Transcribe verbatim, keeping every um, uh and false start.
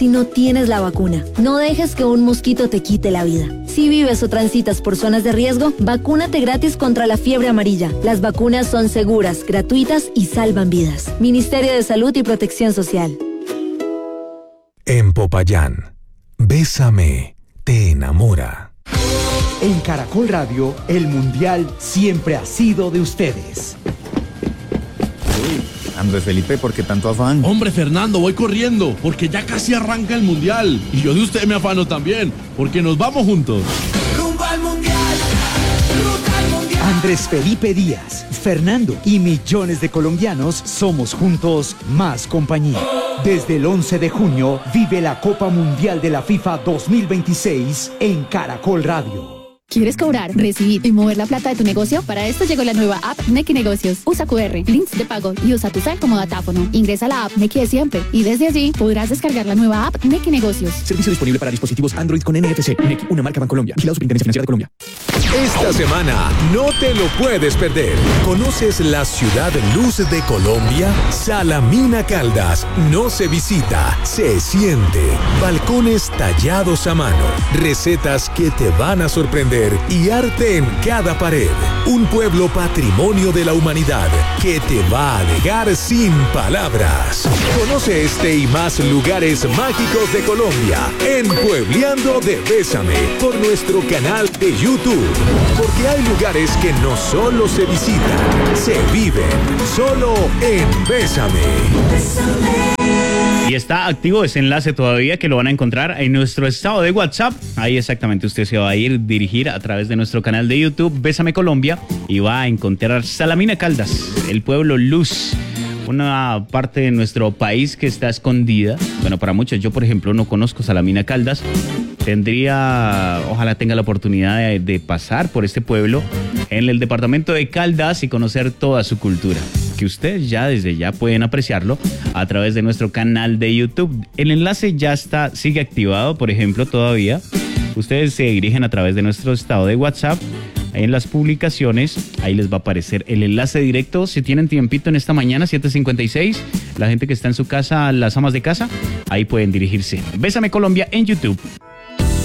si no tienes la vacuna. No dejes que un mosquito te quite la vida. Si vives o transitas por zonas de riesgo, vacúnate gratis contra la fiebre amarilla. Las vacunas son seguras, gratuitas y salvan vidas. Ministerio de Salud y Protección Social. En Popayán, Bésame te enamora. En Caracol Radio, el Mundial siempre ha sido de ustedes. Andrés Felipe, ¿por qué tanto afán? Hombre, Fernando, voy corriendo, porque ya casi arranca el Mundial. Y yo de usted me afano también, porque nos vamos juntos. ¡Rumbo al Mundial! ¡Ruta al Mundial! Andrés Felipe Díaz, Fernando y millones de colombianos somos juntos más compañía. Desde el once de junio, vive la Copa Mundial de la FIFA dos mil veintiséis en Caracol Radio. ¿Quieres cobrar, recibir y mover la plata de tu negocio? Para esto llegó la nueva app Nequi Negocios. Usa cu erre, links de pago y usa tu cel como datáfono. Ingresa a la app Nequi de siempre y desde allí podrás descargar la nueva app Nequi Negocios. Servicio disponible para dispositivos Android con N F C. Nequi, una marca Bancolombia. Vigilado Superintendencia Financiera de Colombia. Esta semana no te lo puedes perder. ¿Conoces la ciudad luz de Colombia? Salamina Caldas no se visita, se siente. Balcones tallados a mano, recetas que te van a sorprender y arte en cada pared. Un pueblo patrimonio de la humanidad que te va a dejar sin palabras. Conoce este y más lugares mágicos de Colombia en Puebleando de Bésame por nuestro canal de YouTube. Porque hay lugares que no solo se visitan, se viven. Solo en Bésame. Y está activo ese enlace todavía, que lo van a encontrar en nuestro estado de WhatsApp. Ahí exactamente usted se va a ir dirigir a través de nuestro canal de YouTube, Bésame Colombia, y va a encontrar Salamina Caldas, el pueblo luz. Una parte de nuestro país que está escondida. Bueno, para muchos, yo por ejemplo no conozco Salamina Caldas. Tendría, ojalá tenga la oportunidad de, de pasar por este pueblo en el departamento de Caldas y conocer toda su cultura, que ustedes ya desde ya pueden apreciarlo a través de nuestro canal de YouTube. El enlace ya está, sigue activado, por ejemplo, todavía. Ustedes se dirigen a través de nuestro estado de WhatsApp. En las publicaciones, ahí les va a aparecer el enlace directo. Si tienen tiempito en esta mañana, siete cincuenta y seis, la gente que está en su casa, las amas de casa, ahí pueden dirigirse. Bésame Colombia en YouTube.